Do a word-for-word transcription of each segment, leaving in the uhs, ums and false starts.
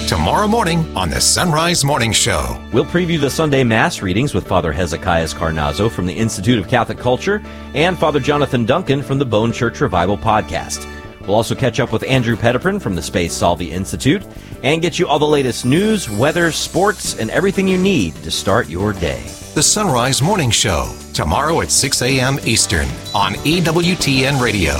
tomorrow morning on the Sunrise Morning Show. We'll preview the Sunday Mass readings with Father Hezekiah Carnazzo from the Institute of Catholic Culture and Father Jonathan Duncan from the Bone Church Revival podcast. We'll also catch up with Andrew Petiprin from the Space Salvi Institute and get you all the latest news, weather, sports, and everything you need to start your day. The Sunrise Morning Show, tomorrow at six a.m. Eastern on E W T N Radio.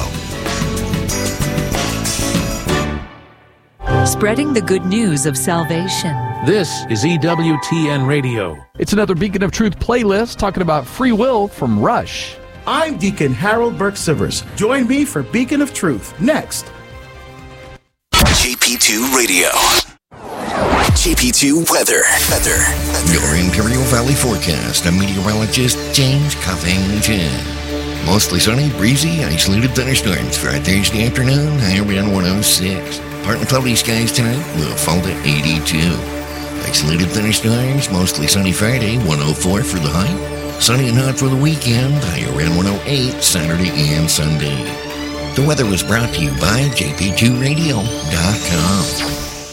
Spreading the good news of salvation. This is E W T N Radio. It's another Beacon of Truth playlist talking about free will from Rush. I'm Deacon Harold Burke-Sivers. Join me for Beacon of Truth next. J P two Radio. J P two Weather. Weather. Your Imperial Valley forecast. I'm meteorologist James Covington. Mostly sunny, breezy, isolated thunderstorms for a Thursday afternoon, high around one oh six. Partly cloudy skies tonight will fall to eighty-two. Isolated thunderstorms, mostly sunny Friday, one oh four for the high. Sunny and hot for the weekend, high around one oh eight Saturday and Sunday. The weather was brought to you by J P two radio dot com.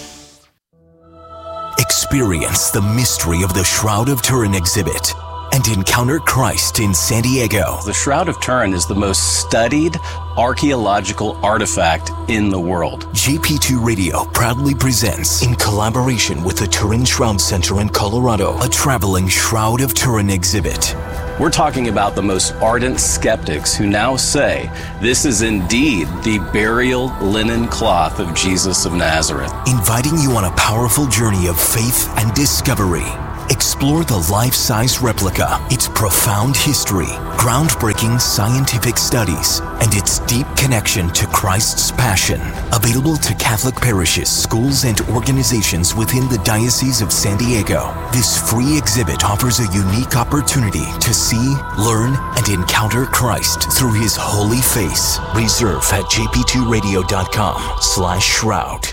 Experience the mystery of the Shroud of Turin exhibit and encounter Christ in San Diego. The Shroud of Turin is the most studied archaeological artifact in the world. J P two Radio proudly presents, in collaboration with the Turin Shroud Center in Colorado, a traveling Shroud of Turin exhibit. We're talking about the most ardent skeptics who now say this is indeed the burial linen cloth of Jesus of Nazareth. Inviting you on a powerful journey of faith and discovery. Explore the life-size replica, its profound history, groundbreaking scientific studies, and its deep connection to Christ's passion. Available to Catholic parishes, schools, and organizations within the Diocese of San Diego. This free exhibit offers a unique opportunity to see, learn, and encounter Christ through his holy face. Reserve at j p two radio dot com slash shroud.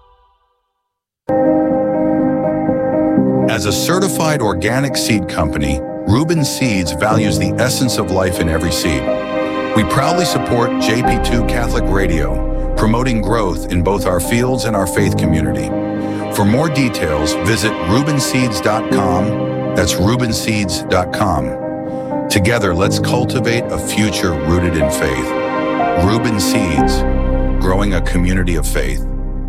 As a certified organic seed company, Reuben Seeds values the essence of life in every seed. We proudly support J P two Catholic Radio, promoting growth in both our fields and our faith community. For more details, visit reuben seeds dot com. That's reuben seeds dot com. Together, let's cultivate a future rooted in faith. Reuben Seeds, growing a community of faith.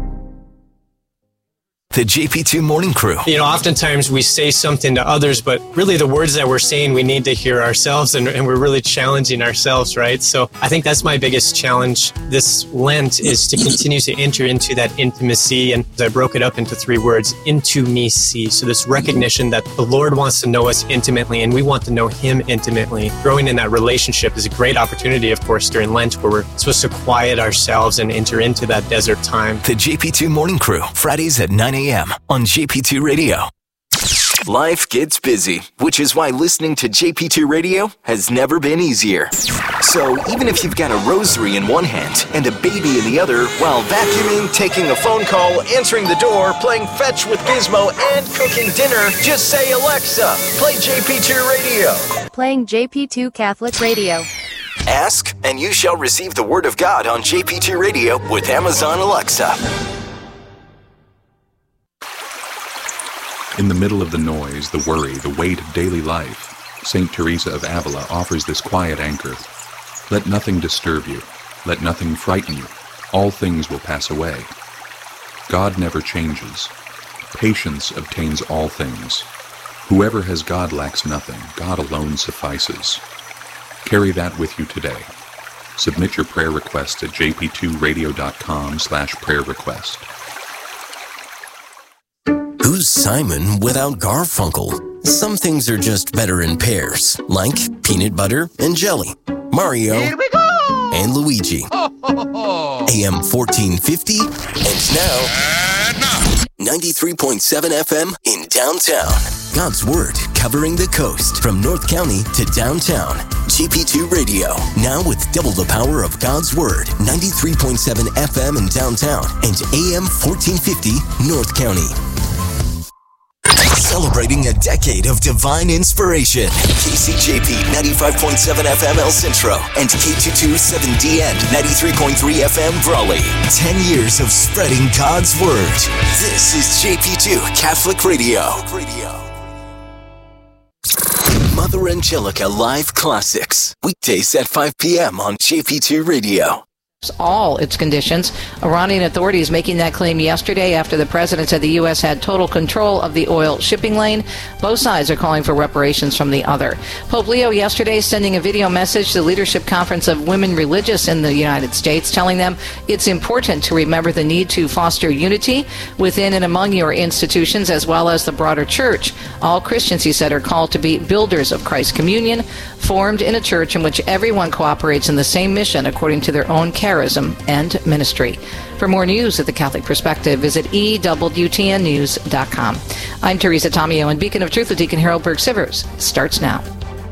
The J P two Morning Crew. You know, oftentimes we say something to others, but really the words that we're saying, we need to hear ourselves, and, and we're really challenging ourselves, right? So I think that's my biggest challenge this Lent, is to continue to enter into that intimacy. And I broke it up into three words, into me see. So this recognition that the Lord wants to know us intimately, and we want to know him intimately. Growing in that relationship is a great opportunity, of course, during Lent, where we're supposed to quiet ourselves and enter into that desert time. The J P two Morning Crew, Fridays at nine a.m. on J P two Radio. Life gets busy, which is why listening to J P two Radio has never been easier. So even if you've got a rosary in one hand and a baby in the other, while vacuuming, taking a phone call, answering the door, playing fetch with Gizmo, and cooking dinner, just say, Alexa, play J P two Radio. Playing J P two Catholic Radio. Ask, and you shall receive the Word of God on J P two Radio with Amazon Alexa. In the middle of the noise, the worry, the weight of daily life, Saint Teresa of Avila offers this quiet anchor. Let nothing disturb you. Let nothing frighten you. All things will pass away. God never changes. Patience obtains all things. Whoever has God lacks nothing. God alone suffices. Carry that with you today. Submit your prayer request at j p two radio dot com slash prayer request. Who's Simon without Garfunkel? Some things are just better in pairs, like peanut butter and jelly, Mario Here we go! And Luigi. A M fourteen fifty, and now, ninety-three point seven F M in downtown. God's Word covering the coast from North County to downtown. J P two Radio, now with double the power of God's Word, ninety-three point seven F M in downtown and A M fourteen fifty North County. celebrating a decade of divine inspiration. K C J P ninety-five point seven F M El Centro and K two twenty-seven D N ninety-three point three F M Brawley. Ten years of spreading God's Word. This is J P two Catholic Radio. Mother Angelica Live Classics. Weekdays at five p.m. on J P two Radio. All its conditions. Iranian authorities making that claim yesterday after the president said the U S had total control of the oil shipping lane. Both sides are calling for reparations from the other. Pope Leo yesterday sending a video message to the Leadership Conference of Women Religious in the United States, telling them it's important to remember the need to foster unity within and among your institutions as well as the broader church. All Christians, he said, are called to be builders of Christ's communion, formed in a church in which everyone cooperates in the same mission according to their own charism and ministry. For more news at the Catholic Perspective, visit E W T N news dot com. I'm Teresa Tomeo, and Beacon of Truth with Deacon Harold Burke-Sivers starts now.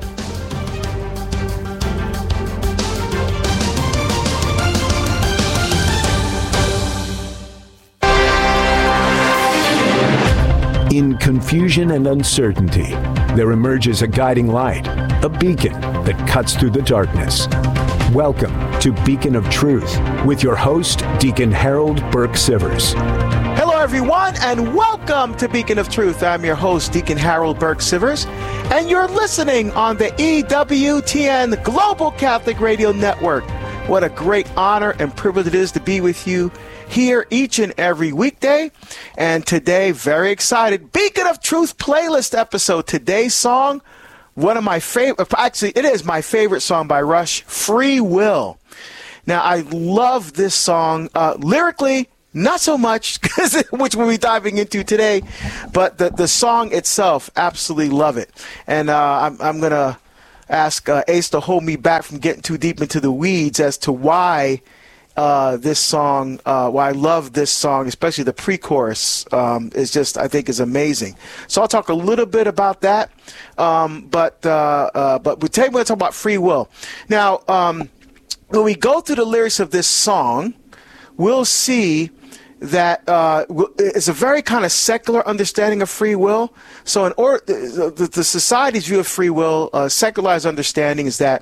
In confusion and uncertainty, there emerges a guiding light, a beacon that cuts through the darkness. Welcome to Beacon of Truth with your host, Deacon Harold Burke-Sivers. Hello, everyone, and welcome to Beacon of Truth. I'm your host, Deacon Harold Burke-Sivers, and you're listening on the E W T N Global Catholic Radio Network. What a great honor and privilege it is to be with you here each and every weekday. And today, very excited, Beacon of Truth playlist episode. Today's song, one of my favorite, actually, it is my favorite song by Rush, Free Will. Now, I love this song. Uh, lyrically, not so much, which we'll be diving into today, but the, the song itself, absolutely love it. And uh, I'm, I'm going to ask uh, Ace to hold me back from getting too deep into the weeds as to why uh, this song, uh, why I love this song, especially the pre-chorus, um, is just, I think, is amazing. So I'll talk a little bit about that. Um, but uh, uh, but we today we're going to talk about free will. Now, um, when we go through the lyrics of this song, we'll see that uh, it's a very kind of secular understanding of free will. So in order, the, the society's view of free will, uh, secularized understanding is that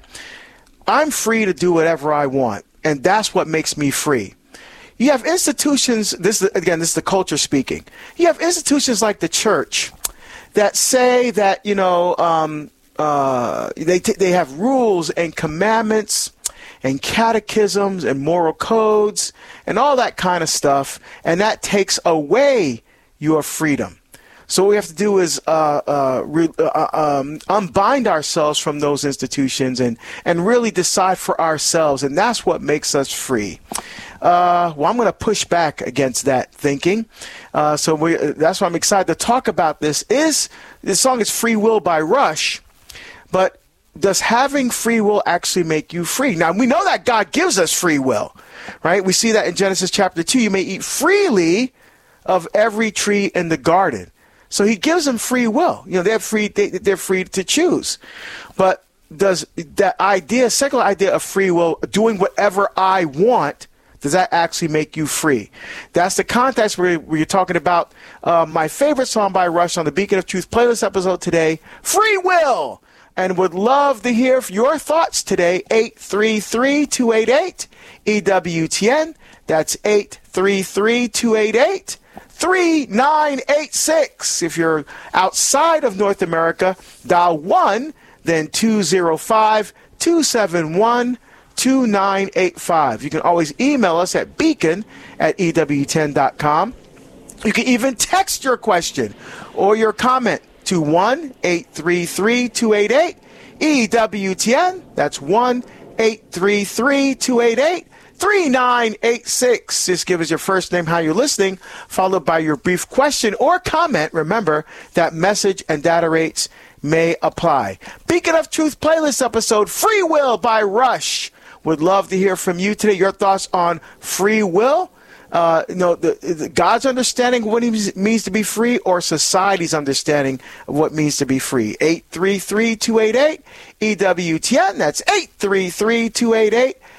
I'm free to do whatever I want, and that's what makes me free. You have institutions, this is, again, this is the culture speaking. You have institutions like the church that say that, you know, um, uh, they, t- they have rules and commandments and catechisms and moral codes and all that kind of stuff, and that takes away your freedom. So what we have to do is uh, uh, re- uh, um, unbind ourselves from those institutions and, and really decide for ourselves, and that's what makes us free. Uh, well, I'm going to push back against that thinking. Uh, so we, that's why I'm excited to talk about this. Is this song is Free Will by Rush, but does having free will actually make you free? Now, we know that God gives us free will, right? We see that in Genesis chapter two. You may eat freely of every tree in the garden. So he gives them free will. You know, they're free, they, they're free to choose. But does that idea, secular idea of free will, doing whatever I want, does that actually make you free? That's the context where, where you're talking about uh, my favorite song by Rush on the Beacon of Truth playlist episode today, Free Will. And would love to hear your thoughts today, eight three three, two eight eight, E W T N. That's eight three three, two eight eight, three nine eight six. If you're outside of North America, dial one, then two zero five, two seven one, two nine eight five. You can always email us at beacon at E W T N dot com. You can even text your question or your comment to one eight three three, two eight eight, E W T N. That's one eight three three, two eight eight, three nine eight six. Just give us your first name, how you're listening, followed by your brief question or comment. Remember that message and data rates may apply. Beacon of Truth playlist episode, Free Will by Rush. Would love to hear from you today, your thoughts on free will. Uh, you know, the, the God's understanding of what it means to be free, or society's understanding of what it means to be free. eight three three, two eight eight, E W T N. That's eight three three, two eight eight,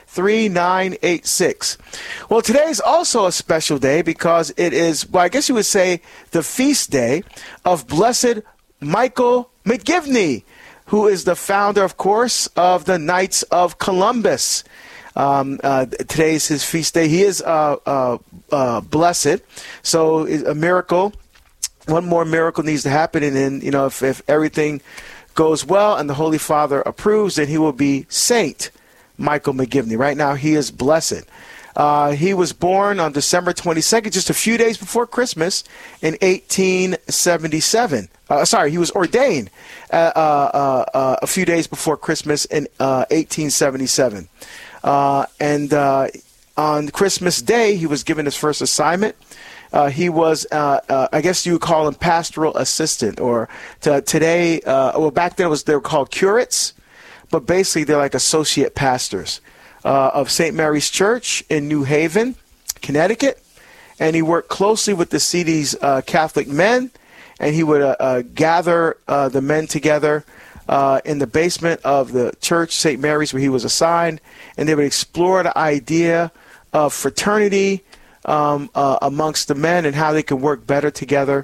three nine eight six. Well, today is also a special day because it is, well, I guess you would say, the feast day of Blessed Michael McGivney, who is the founder, of course, of the Knights of Columbus. Um, uh, today is his feast day. He is uh, uh, uh, blessed, so a miracle. One more miracle needs to happen, and then, you know, if, if everything goes well and the Holy Father approves, then he will be Saint Michael McGivney. Right now, he is blessed. Uh, he was born on December twenty-second, just a few days before Christmas, in eighteen seventy-seven. Uh, sorry, he was ordained uh, uh, uh, a few days before Christmas in uh, eighteen seventy-seven. Uh, and uh, on Christmas Day, he was given his first assignment. Uh, he was, uh, uh, I guess you would call him pastoral assistant, or to, today, uh, well, back then it was, they were called curates, but basically they're like associate pastors uh, of Saint Mary's Church in New Haven, Connecticut. And he worked closely with the city's uh, Catholic men, and he would uh, uh, gather uh, the men together Uh, in the basement of the church, Saint Mary's, where he was assigned, and they would explore the idea of fraternity um, uh, amongst the men and how they can work better together.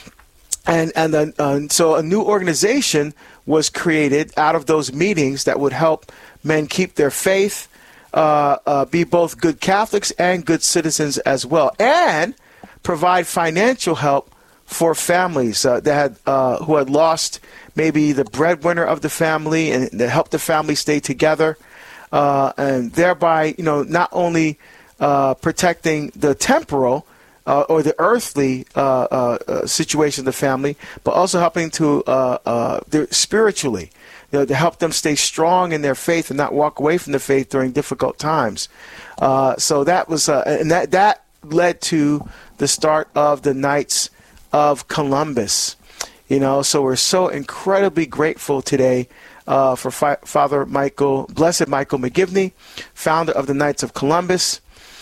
And and then, uh, so a new organization was created out of those meetings that would help men keep their faith, uh, uh, be both good Catholics and good citizens as well, and provide financial help for families uh, that had uh, who had lost maybe the breadwinner of the family, and to help the family stay together, uh, and thereby, you know, not only uh, protecting the temporal uh, or the earthly uh, uh, uh, situation of the family, but also helping to uh, uh, spiritually, you know, to help them stay strong in their faith and not walk away from the faith during difficult times. Uh, so that was, uh, and that that led to the start of the Knights of Columbus. You know, so we're so incredibly grateful today uh, for Fi- Father Michael, Blessed Michael McGivney, founder of the Knights of Columbus.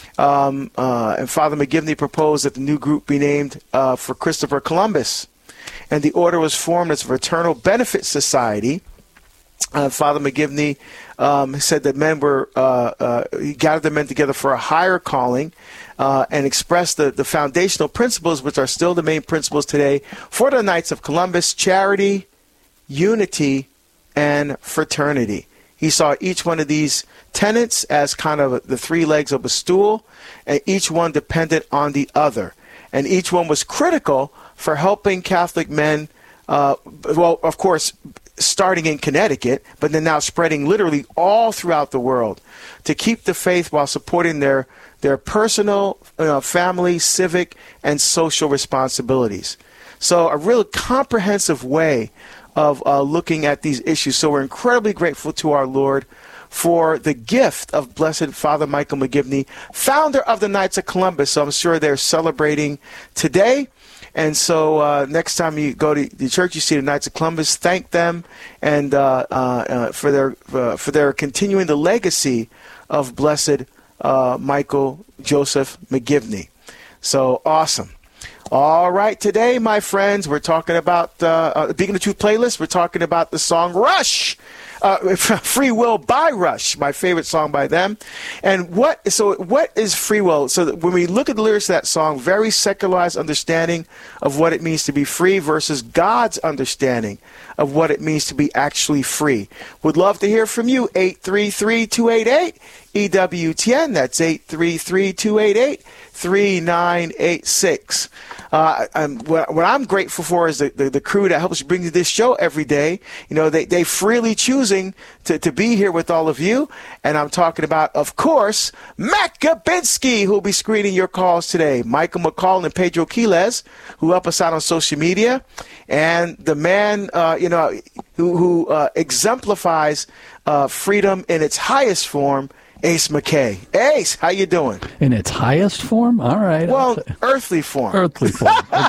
Um, uh, and Father McGivney proposed that the new group be named uh, for Christopher Columbus. And the order was formed as a Fraternal Benefit Society. Uh, Father McGivney um, said that men were, uh, uh, he gathered the men together for a higher calling uh, and expressed the, the foundational principles, which are still the main principles today for the Knights of Columbus: charity, unity, and fraternity. He saw each one of these tenets as kind of the three legs of a stool, and each one dependent on the other. And each one was critical for helping Catholic men, uh, well, of course, starting in Connecticut, but then now spreading literally all throughout the world, to keep the faith while supporting their their personal, uh, family, civic, and social responsibilities. So a real comprehensive way of uh, looking at these issues. So we're incredibly grateful to our Lord for the gift of Blessed Father Michael McGivney, founder of the Knights of Columbus. So I'm sure they're celebrating today. And so uh, next time you go to the church, you see the Knights of Columbus, thank them and uh, uh, uh, for their uh, for their continuing the legacy of Blessed uh, Michael Joseph McGivney. So awesome. All right, today, my friends, we're talking about uh, uh, the Beacon of Truth playlist. We're talking about the song Rush. Uh, Free Will by Rush, my favorite song by them. And what, so what is free will? So that when we look at the lyrics of that song, very secularized understanding of what it means to be free versus God's understanding of what it means to be actually free. Would love to hear from you. eight three three, two eight eight, E W T N. That's eight three three, two eight eight, three nine eight six. Uh, I'm, what, what I'm grateful for is the, the, the crew that helps bring you this show every day. You know, they, they freely choosing to, to be here with all of you. And I'm talking about, of course, Matt Gabinski, who will be screening your calls today. Michael McCall and Pedro Quiles, who help us out on social media. And the man, uh, you know, who, who uh, exemplifies uh, freedom in its highest form, Ace McKay. Ace, how you doing? In its highest form? All right. Well, earthly form. Earthly form. Okay.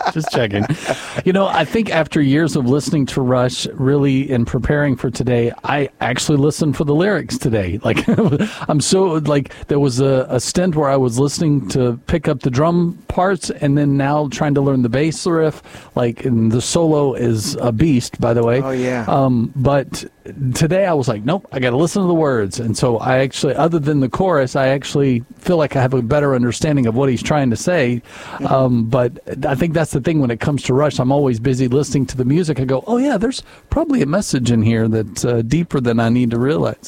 Just checking. You know, I think after years of listening to Rush, really, and preparing for today, I actually listened for the lyrics today. Like, I'm so, like, there was a, a stint where I was listening to pick up the drum parts, and then now trying to learn the bass riff. Like, and the solo is a beast, by the way. Oh, yeah. Um, but today I was like, nope, I got to listen to the words. And so I actually, other than the chorus, I actually feel like I have a better understanding of what he's trying to say. Mm-hmm. Um, but I think that's the thing when it comes to Rush. I'm always busy listening to the music. I go, oh, yeah, there's probably a message in here that's uh, deeper than I need to realize.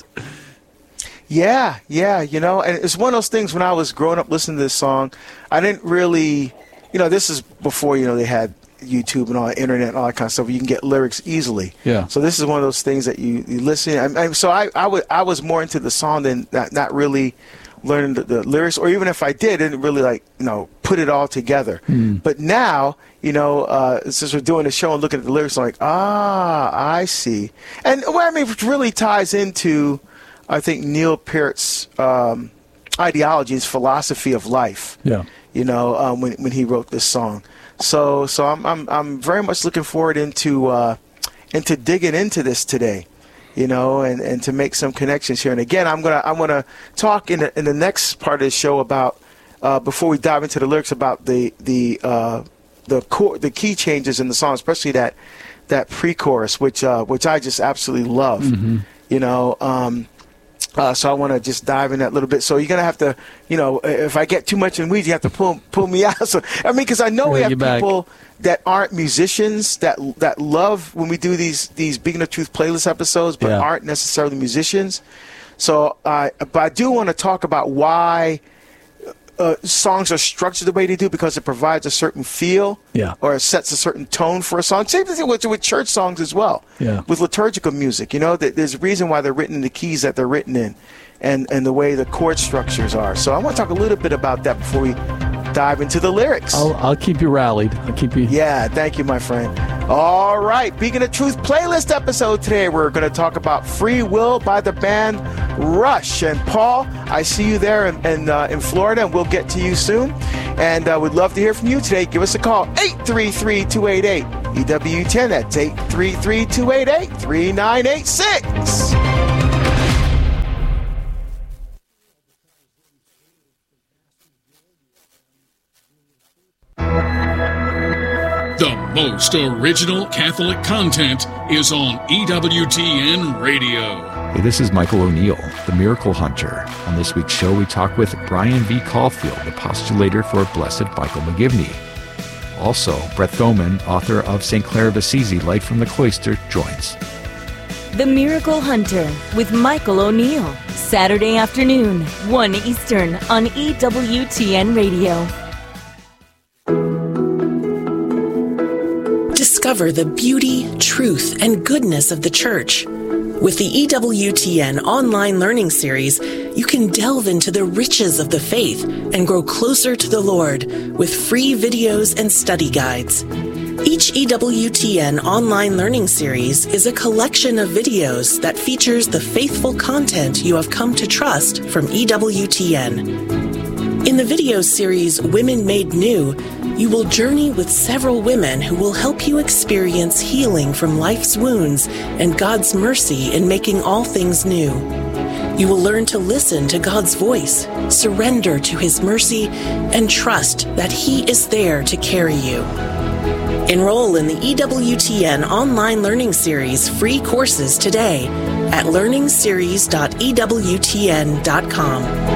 Yeah, yeah, you know, and it's one of those things when I was growing up listening to this song, I didn't really, you know, this is before, you know, they had YouTube and all the internet and all that kind of stuff where you can get lyrics easily. Yeah. So this is one of those things that you, you listen. I, I, so I, I, would, I was more into the song than not, not really learning the, the lyrics, or even if I did, I didn't really like, you know, put it all together. Mm. But now, you know, uh, since we're doing the show and looking at the lyrics, I'm like, ah, I see. And well, I mean, it really ties into, I think, Neil Peart's um, ideology, his philosophy of life. Yeah. You know, um, when when he wrote this song. So so I'm I'm I'm very much looking forward into uh, into digging into this today. You know, and, and to make some connections here. And again, I'm gonna I'm gonna talk in the in the next part of the show about uh, before we dive into the lyrics about the the uh, the core the key changes in the song, especially that that pre-chorus, which uh, which I just absolutely love. Mm-hmm. You know. Um, Uh, so I want to just dive in that little bit. So you're going to have to, you know, if I get too much in weeds, you have to pull pull me out. So I mean, because I know we have people back. that aren't musicians that that love when we do these these Beacon of Truth playlist episodes, but yeah. aren't necessarily musicians. So, uh, but I do want to talk about why uh, songs are structured the way they do, because it provides a certain feel, yeah. or it sets a certain tone for a song. Same thing with, with church songs as well, yeah. with liturgical music. You know, there's a reason why they're written in the keys that they're written in, and, and the way the chord structures are. So I want to talk a little bit about that before we dive into the lyrics. I'll, I'll keep you rallied. I'll keep you. Yeah, thank you, my friend. All right, Beacon of Truth playlist episode today. We're going to talk about Free Will by the band Rush. And Paul, I see you there in in, uh, in Florida, and we'll get to you soon. And uh, we'd love to hear from you today. Give us a call, eight three three, two eight eight, E W ten. That's eight three three, two eight eight, three nine eight six. The most original Catholic content is on E W T N Radio. Hey, this is Michael O'Neill, the Miracle Hunter. On this week's show, we talk with Brian V. Caulfield, the postulator for Blessed Michael McGivney. Also, Brett Thoman, author of Saint Clare of Assisi, Light from the Cloister, joins. The Miracle Hunter with Michael O'Neill, Saturday afternoon, one Eastern on E W T N Radio. Discover the beauty, truth, and goodness of the Church. With the E W T N online learning series, you can delve into the riches of the faith and grow closer to the Lord with free videos and study guides. Each E W T N online learning series is a collection of videos that features the faithful content you have come to trust from E W T N. In the video series Women Made New, you will journey with several women who will help you experience healing from life's wounds and God's mercy in making all things new. You will learn to listen to God's voice, surrender to His mercy, and trust that He is there to carry you. Enroll in the E W T N online learning series free courses today at learning series dot e w t n dot com.